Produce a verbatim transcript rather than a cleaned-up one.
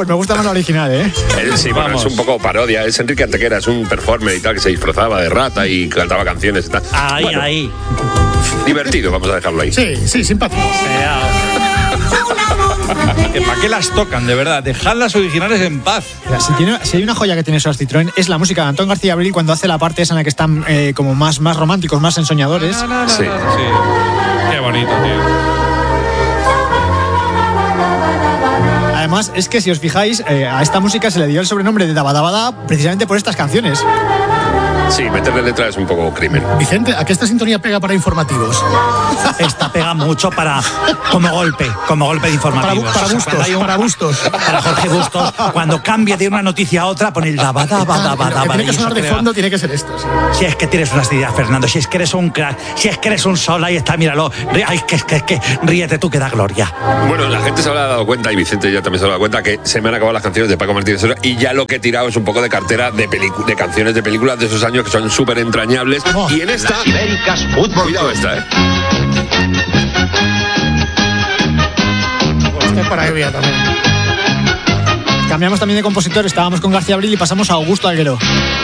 Pues me gusta más la original, ¿eh? Eh, sí, bueno, Vamos. es un poco parodia. Es Enrique Antequera, es un performer y tal, que se disfrazaba de rata y cantaba canciones y tal. Ahí, Bueno, ahí. divertido, vamos a dejarlo ahí. Sí, sí, simpático. Que ¿Para qué las tocan, de verdad? Dejad las originales en paz. Mira, Si, tiene, si hay una joya que tiene Soda Citroën es la música de Antón García Abril cuando hace la parte esa en la que están eh, como más, más románticos, más ensoñadores. Sí. Sí. Qué bonito, tío. Además, es que si os fijáis, eh, a esta música se le dio el sobrenombre de Dabadabada precisamente por estas canciones. Sí, meterle letra es un poco crimen. Vicente, ¿a qué esta sintonía pega para informativos? Esta pega mucho para como golpe, como golpe de Para, informativos. bu- para O sea, Bustos, cuando hay un- para Bustos. Para Jorge Bustos, cuando cambie de una noticia a otra, pone el daba, daba, daba, Lo que daba. tiene y que eso sonar de crea- fondo tiene que ser esto. Sí. Si es que tienes unas ideas, Fernando, si es que eres un crack, si es que eres un sol, ahí está, míralo. Rí- Ay, que, que, que, ríete tú que da gloria. Bueno, la gente se habrá dado cuenta, y Vicente ya también se habrá dado cuenta, que se me han acabado las canciones de Paco Martínez Soria y ya lo que he tirado es un poco de cartera de, pelicu- de canciones de películas de esos años que son súper entrañables. Oh. Y en esta... Ibéricas Fútbol Cuidado esta, ¿eh? Este es para Evia también. Cambiamos también de compositor, estábamos con García Abril y pasamos a Augusto Alguero.